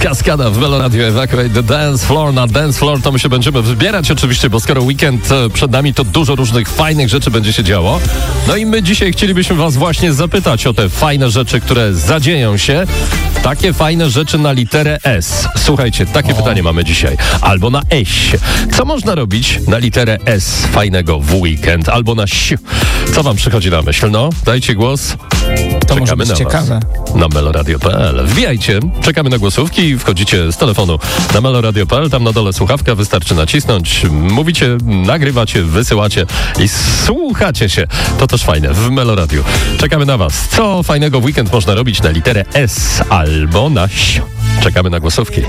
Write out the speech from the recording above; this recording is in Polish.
Kaskada w Melo Radio Evacuate the Dance Floor. Na Dance Floor to my się będziemy wybierać oczywiście, bo skoro weekend przed nami, to dużo różnych fajnych rzeczy będzie się działo. No i my dzisiaj chcielibyśmy was właśnie zapytać o te fajne rzeczy, które zadzieją się. Takie fajne rzeczy na literę S. Słuchajcie, takie pytanie mamy dzisiaj. Albo na S. Co można robić na literę S fajnego w weekend? Albo na S. Co wam przychodzi na myśl? No, dajcie głos. To może być ciekawe. Na meloradio.pl. Wbijajcie, czekamy na głosówki i wchodzicie z telefonu na meloradio.pl. Tam na dole słuchawka, wystarczy nacisnąć. Mówicie, nagrywacie, wysyłacie i słuchacie się. To też fajne w Meloradiu. Czekamy na was. Co fajnego w weekend można robić na literę S albo na S? Czekamy na głosówki.